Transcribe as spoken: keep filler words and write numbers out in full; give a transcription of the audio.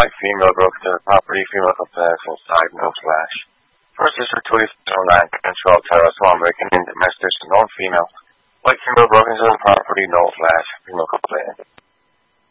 Like female broke to the property, female complaints inside, no flash. First is for two thousand nine, control terrorist while breaking in domestic, known female. White female broke into the property, no flash, female complaint.